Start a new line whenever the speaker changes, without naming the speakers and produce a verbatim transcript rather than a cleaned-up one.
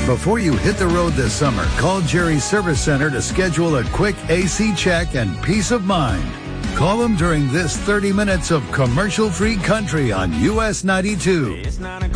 Before you hit the road this summer, call Jerry's Service Center to schedule a quick A C check and peace of mind. Call them during this thirty minutes of commercial-free country on U S ninety-two.